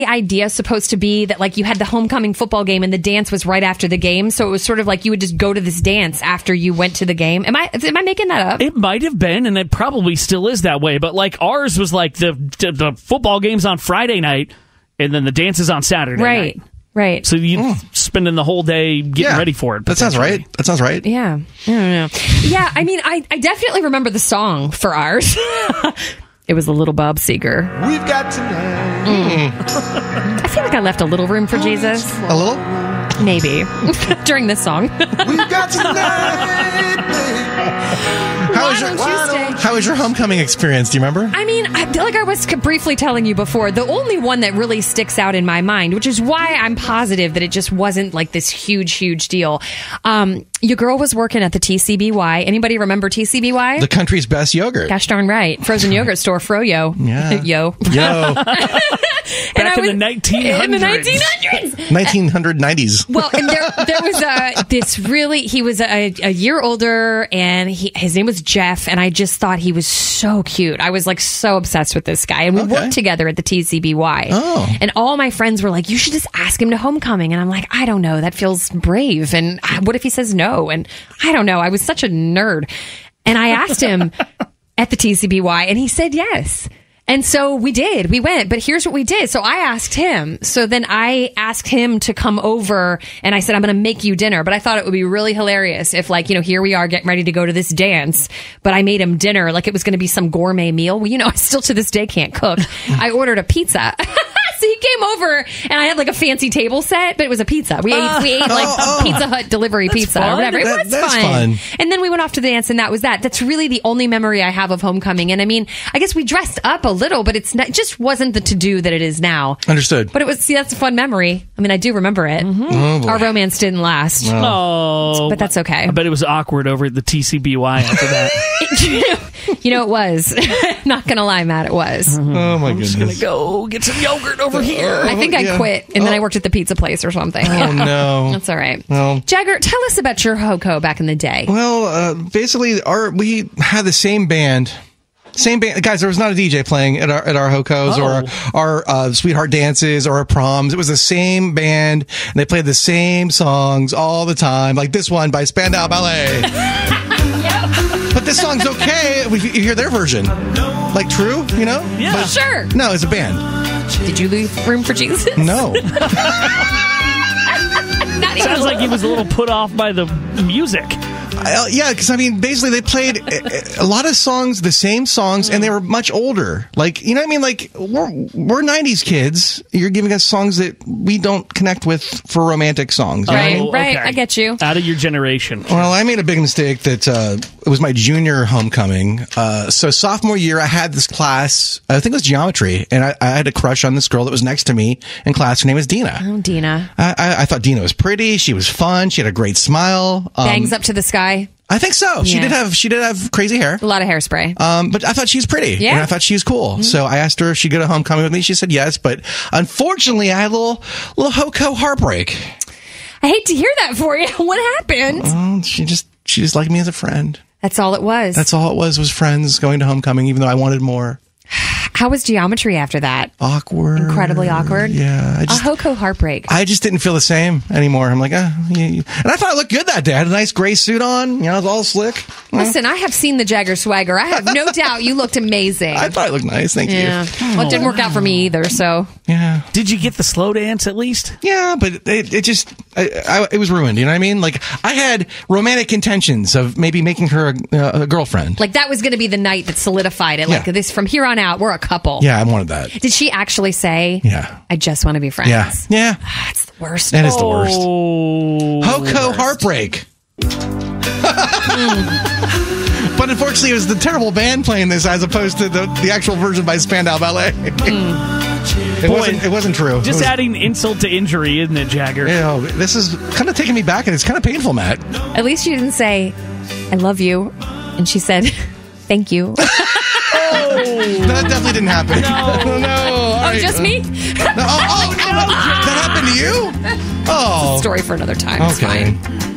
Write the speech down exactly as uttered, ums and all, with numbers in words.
idea supposed to be that like you had the homecoming football game and the dance was right after the game, so it was sort of like you would just go to this dance after you went to the game? Am I am I making that up? It might have been, and it probably still is that way, but like ours was like the the, the football game's on Friday night and then the dance is on Saturday right night. Right. So you mm. spending the whole day getting yeah, ready for it. That sounds right. That sounds right. Yeah. I don't know. Yeah, I mean I, I definitely remember the song for ours. It was a little Bob Seger. We've got tonight. Mm. I feel like I left a little room for Jesus. A little? Maybe. During this song. We've got tonight, How Why was, your, don't you stay? how was your homecoming experience? Do you remember? I mean, I feel like I was briefly telling you before, the only one that really sticks out in my mind, which is why I'm positive that it just wasn't like this huge, huge deal. Um, your girl was working at the T C B Y. Anybody remember T C B Y? The country's best yogurt. Gosh darn right. Frozen yogurt store, Froyo. Yeah. Yo. Yo. And Back I in the was- nineteen hundreds. In the nineteen hundreds. nineteen nineties. Well, and there there was a, this really, he was a, a year older, and he, his name was Jeff, and I just thought he was so cute. I was like so obsessed with this guy, and we Okay. worked together at the T C B Y. Oh. And all my friends were like, you should just ask him to homecoming. And I'm like, I don't know, that feels brave. And what if he says no? And I don't know. I was such a nerd. And I asked him at the T C B Y, and he said yes. And so we did. We went. But here's what we did. So I asked him. So then I asked him to come over, and I said, I'm going to make you dinner. But I thought it would be really hilarious if, like, you know, here we are getting ready to go to this dance, but I made him dinner like it was going to be some gourmet meal. Well, you know, I still to this day can't cook. I ordered a pizza. So he came over, and I had like a fancy table set, but it was a pizza. We ate, we ate like oh, a Pizza Hut delivery pizza fun. or whatever. It That- was that's fun. fun. And then we went off to the dance, and that was that. That's really the only memory I have of homecoming. And I mean, I guess we dressed up a little, but it's not, it just wasn't the to-do that it is now. Understood. But it was, see, that's a fun memory. I mean, I do remember it. Oh, boy. Our romance didn't last. Oh. But that's okay. I bet it was awkward over at the T C B Y after that. You know, it was. Not going to lie, Matt, it was. Oh, my goodness. Gonna go get some yogurt over here. I think I yeah. quit, and then Oh. I worked at the pizza place or something. Oh, no. That's all right. Well- Jagger, tell us about your Hoko back in the day. Well, uh, basically, our we had the same band. Same band, guys. There was not a D J playing at our at our Hokos Oh. or our, our uh, sweetheart dances or our proms. It was the same band, and they played the same songs all the time, like this one by Spandau Ballet. But this song's okay if you hear their version, like True, you know? Yeah. But Sure. no, it's a band. Did you leave room for Jesus? No, Not even Sounds a like he was a little put off by the music. I, yeah, because I mean, basically they played a, a lot of songs, the same songs, and they were much older. Like, you know what I mean? Like, we're, we're nineties kids. You're giving us songs that we don't connect with for romantic songs. you know what I Right, mean? Oh, right. okay. I get you. Out of your generation. Well, I made a big mistake that uh, it was my junior homecoming. Uh, so sophomore year, I had this class, I think it was geometry, and I, I had a crush on this girl that was next to me in class. Her name was Dina. Oh, Dina. I, I, I thought Dina was pretty. She was fun. She had a great smile. Um, Bangs up to the sky. I think so. She Yeah. did have she did have crazy hair. A lot of hairspray. Um, but I thought she was pretty. Yeah. And I thought she was cool. Mm-hmm. So I asked her if she'd go to homecoming with me. She said yes. But unfortunately, I had a little little Hoko heartbreak. I hate to hear that for you. What happened? Um, she just she just liked me as a friend. That's all it was. That's all it was was friends going to homecoming, even though I wanted more. How was geometry after that? Awkward. Incredibly awkward. Yeah. I just, a Hoko heartbreak. I just didn't feel the same anymore. I'm like, ah, yeah, yeah. And I thought I looked good that day. I had a nice gray suit on. You know, it was all slick. Listen, I have seen the Jagger swagger. I have no doubt you looked amazing. I thought I looked nice. Thank yeah. you. Well, it didn't work out for me either, so. Yeah. Did you get the slow dance at least? Yeah, but it, it just, I, I, it was ruined. You know what I mean? Like, I had romantic intentions of maybe making her a, uh, a girlfriend. Like, that was going to be the night that solidified it. Like, Yeah. this, from here on out, we're a couple. Yeah, I wanted that. Did she actually say, Yeah. I just want to be friends? Yeah. Yeah. That's the worst. That is the worst. Oh. Hoko heartbreak. But unfortunately, it was the terrible band playing this as opposed to the, the actual version by Spandau Ballet. It Boy, wasn't. It wasn't true. It Just was- adding insult to injury, isn't it, Jagger? You know, this is kind of taking me back, and it's kind of painful, Matt. At least you didn't say, I love you. And she said, thank you. That definitely didn't happen. No, no. all Oh, right. just me? No, oh, oh, that happened to you? Oh, Story for another time. It's okay. fine.